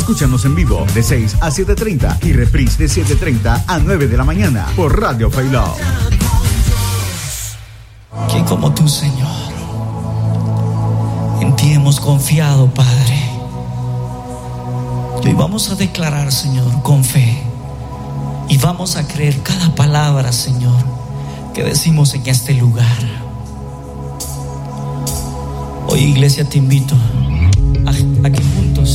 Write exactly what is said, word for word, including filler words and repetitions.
Escúchanos en vivo de seis a siete treinta y reprise de siete treinta a nueve de la mañana por Radio Failao. ¿Quién como tú, Señor? En ti hemos confiado, Padre. Y hoy vamos a declarar, Señor, con fe. Y vamos a creer cada palabra, Señor, que decimos en este lugar. Hoy, iglesia, te invito a, a que